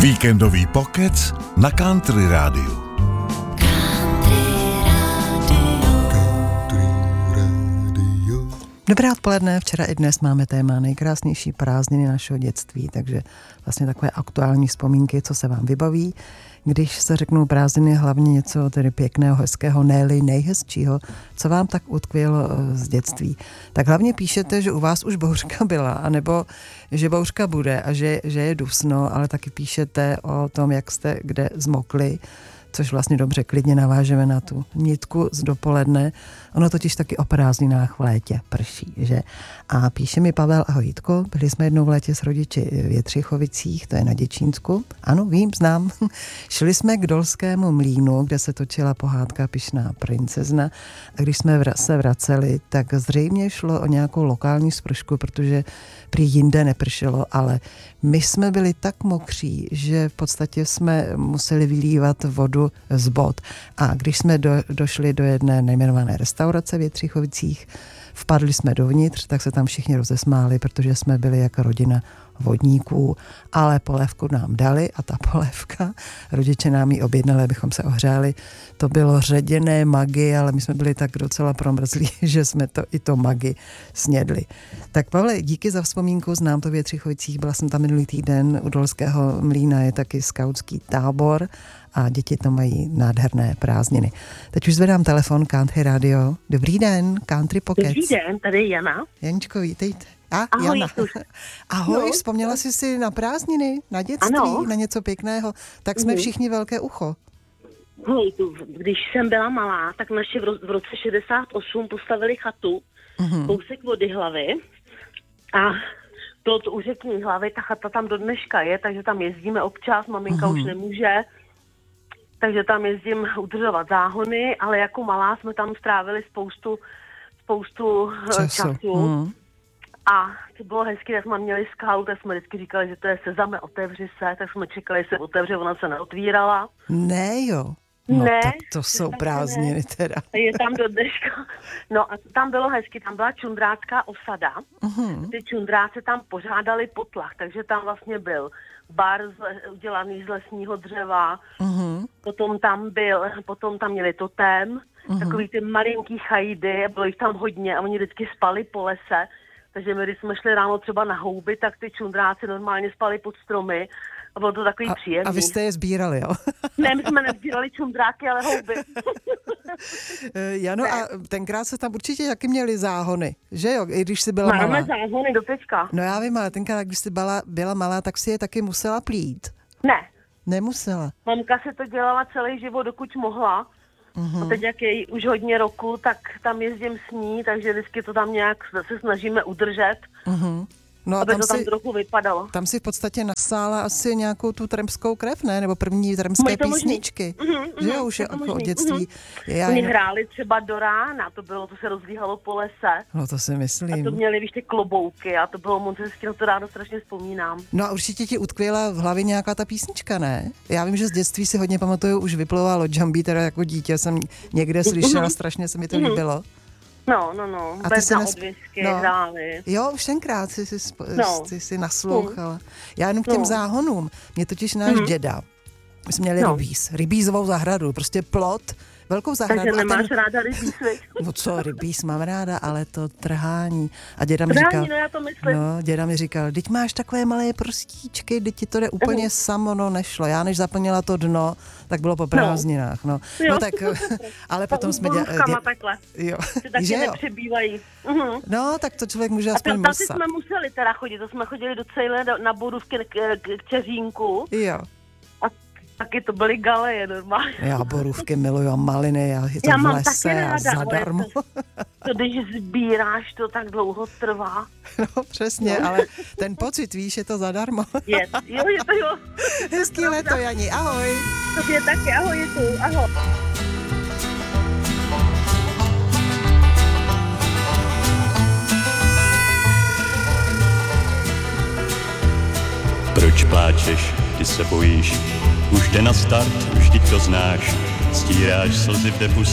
Víkendový pokec na Country rádiu. Dobré odpoledne, včera i dnes máme téma nejkrásnější prázdniny našeho dětství, takže vlastně takové aktuální vzpomínky, co se vám vybaví. Když se řeknou prázdniny, hlavně něco tedy pěkného, hezkého, ne-li nejhezčího, co vám tak utkvělo z dětství. Tak hlavně píšete, že u vás už bouřka byla, anebo že bouřka bude a že je dusno, ale taky píšete o tom, jak jste kde zmokli, což vlastně dobře, klidně navážeme na tu nitku z dopoledne. Ono totiž taky o prázdninách v létě prší, že? A píše mi Pavel: ahoj Jitko, byli jsme jednou v létě s rodiči v Jetřichovicích, to je na Děčínsku. Ano, vím, znám. Šli jsme k Dolskému mlýnu, kde se točila pohádka Pyšná princezna, a když jsme se vraceli, tak zřejmě šlo o nějakou lokální spršku, protože prý jinde nepršelo, ale my jsme byli tak mokří, že v podstatě jsme museli vylívat vodu z bod. A když jsme došli do jedné nejmenované restaurace v Jetřichovicích, vpadli jsme dovnitř, tak se tam všichni rozesmáli, protože jsme byli jako rodina vodníků, ale polévku nám dali a ta polévka, rodiče nám ji objednali, abychom se ohřáli. To bylo ředěné magi, ale my jsme byli tak docela promrzlí, že jsme i to magi snědli. Tak Pavle, díky za vzpomínku, znám to v Jetřichovicích, byla jsem tam minulý týden, u Dolského mlýna je taky skautský tábor a děti tam mají nádherné prázdniny. Teď už zvedám telefon, Country Radio. Dobrý den, Country Pocket. Dobrý den, tady je Jana. Janičko, vítejte. Ahoj, Jana. Ahoj, vzpomněla jsi si na prázdniny, na dětství, ano. Na něco pěkného. Tak jsme všichni velké ucho. Když jsem byla malá, tak naši v roce 68 postavili chatu, kousek od Jihlavy. A bylo to u řeky Jihlavy, ta chata tam do dneška je, takže tam jezdíme občas, maminka už nemůže. Takže tam jezdím udržovat záhony, ale jako malá jsme tam strávili spoustu času. A to bylo hezky, tak jsme měli skálu, tak jsme vždycky říkali, že to je Sezame, otevři se, tak jsme čekali, že se otevře, ona se neotvírala. Ne jo. No ne, tak to jsou prázdniny teda. Je tam do dneška. No a tam bylo hezky, tam byla čundrácká osada. Ty čundráci tam pořádali potlach, takže tam vlastně byl bar udělaný z lesního dřeva, potom tam měli totém, takový ty malinký chajdy, bylo jich tam hodně a oni vždycky spali po lese, takže my, když jsme šli ráno třeba na houby, tak ty čundráci normálně spali pod stromy a bylo to takový příjemný. A vy jste je sbírali, jo? Ne, my jsme nesbírali čundráky, ale houby. Jano, a tenkrát se tam určitě taky měli záhony, že jo? I když jsi byla malá. Máme záhony do teďka. No já vím, ale tenkrát, když jsi byla malá, tak si je taky musela plít. Ne. Nemusela. Mamka se to dělala celý život, dokud mohla. A teď, jak je už hodně roku, tak tam jezdím s ní, takže vždycky to tam nějak se snažíme udržet, no aby to tam trochu vypadalo. Tam si v podstatě nasála asi nějakou tu trampskou krev, ne? Nebo první trampské písničky. Že jo, už je od dětství. Oni hráli třeba do rána, to se rozvíhalo po lese. No to si myslím. A to měli, víš, ty klobouky a to bylo moc hezky, na to ráno strašně vzpomínám. No a určitě ti utkvěla v hlavě nějaká ta písnička, ne? Já vím, že z dětství si hodně pamatuju, už vyplouvalo Jumbie, teda jako dítě jsem někde slyšela, strašně se mi to líbilo. No. A ty na odvěsky hráli. Jo, už tenkrát si naslouchala. Já jenom k těm záhonům. Mě totiž náš děda, my jsme měli rybízovou zahradu, prostě plot, velkou zahradu. Takže nemáš ráda rybíz, No co, rybíz mám ráda, ale to trhání. A děda mi říkal, no já to myslím. No, děda mi říkal, teď máš takové malé prstíčky, teď ti to jde úplně samo, no nešlo. Já než zaplnila to dno, tak bylo po prázdninách, no. No tak, ale potom jsme dělali. Takhle. Jo. Ty taky nepřebývají. No, tak to člověk může aspoň musat. A jsme museli teda chodit, to jsme chodili do Cejle na Borůvky k Čeřínku. Jo. Taky to byly galeje normálně. Já borůvky miluju a maliny, já je to v lese a zadarmo. To když sbíráš, to tak dlouho trvá. No přesně, ale ten pocit, víš, je to zadarmo. Je to jo. Hezký léto, Jani, ahoj. Tobě taky, ahoj, je tu, ahoj. Proč pláčeš, ty se bojíš? Už jde na start, vždyť to znáš. Stíráš slzy v depu